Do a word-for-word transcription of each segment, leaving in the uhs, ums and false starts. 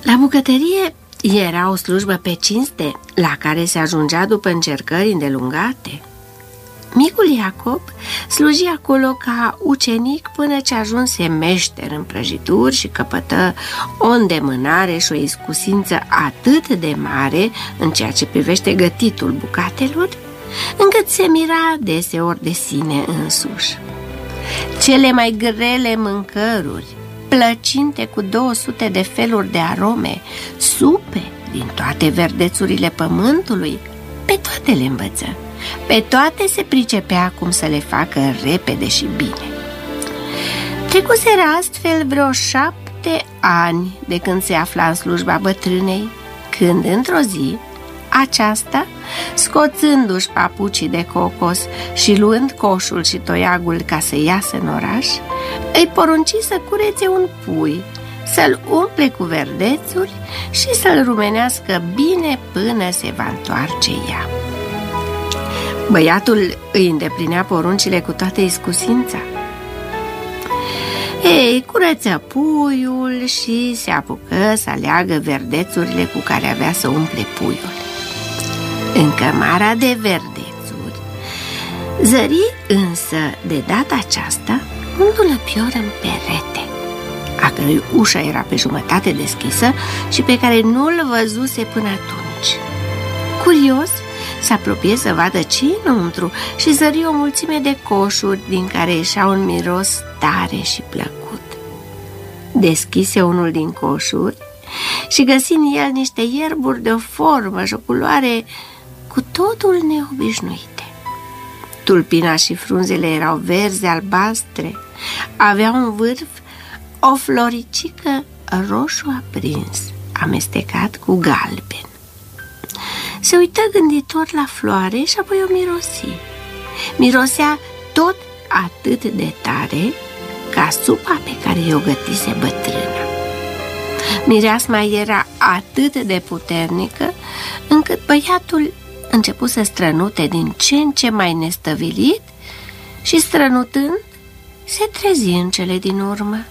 La bucătărie era o slujbă pe cinste, la care se ajungea după încercări îndelungate. Micul Iacob sluji acolo ca ucenic până ce ajunse meșter în prăjituri și căpătă o îndemânare și o iscusință atât de mare în ceea ce privește gătitul bucatelor, încât se mira deseori de sine însuși. Cele mai grele mâncăruri, plăcinte cu două sute de feluri de arome, supe din toate verdețurile pământului, pe toate le învăță. Pe toate se pricepea cum să le facă repede și bine. Trecuseră astfel vreo șapte ani de când se afla în slujba bătrânei, când într-o zi aceasta, scoțându-și papucii de cocos și luând coșul și toiagul ca să iasă în oraș, îi porunci să curețe un pui, să-l umple cu verdețuri și să-l rumenească bine până se va întoarce ea. Băiatul îi îndeplinea poruncile cu toată iscusința. Ei, curăță puiul și se apucă să aleagă verdețurile cu care avea să umple puiul. În cămara de verdețuri zări însă de data aceasta un dulăpior în perete, a cărui ușa era pe jumătate deschisă și pe care nu-l văzuse până atunci. Curios, se apropie să vadă ce-i înăuntru și zări o mulțime de coșuri din care ieșea un miros tare și plăcut. Deschise unul din coșuri și găsi în el niște ierburi de o formă și o culoare cu totul neobișnuite. Tulpina și frunzele erau verzi albastre, avea un vârf o floricică roșu aprins, amestecat cu galben. Se uită gânditor la floare și apoi o mirosi. Mirosea tot atât de tare ca supa pe care i-o gătise bătrâna. Mireasma era atât de puternică încât băiatul începu să strănute din ce în ce mai nestăvilit și, strănutând, se trezi în cele din urmă.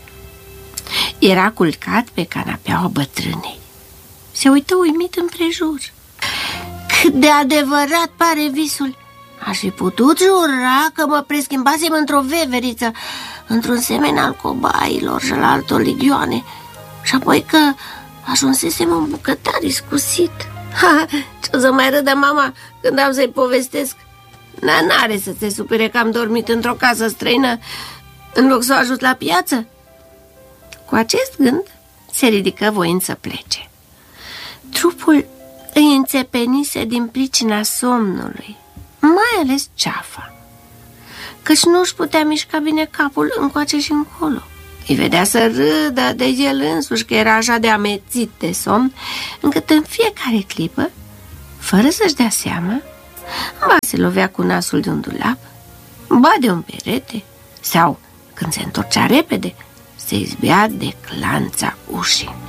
Era culcat pe canapeaua bătrânei. Se uită uimit împrejur. Cât de adevărat pare visul! Aș fi putut jura că mă preschimbasem într-o veveriță, într-un semen al cobailor și al altor ligioane, și apoi că ajunsesem un bucătar iscusit. Ha, ce-o să mai râdă mama când am să-i povestesc? N-are să se supere că am dormit într-o casă străină în loc să o ajut la piață. Cu acest gând se ridică voind să plece. Trupul îi înțepenise din pricina somnului, mai ales ceafa, căci nu-și putea mișca bine capul încoace și încolo. Îi vedea să râdă de el însuși, că era așa de amețit de somn, încât în fiecare clipă, fără să-și dea seama, ba se lovea cu nasul de un dulap, ba de un perete, sau, când se întorcea repede, se izbea de clanța ușii.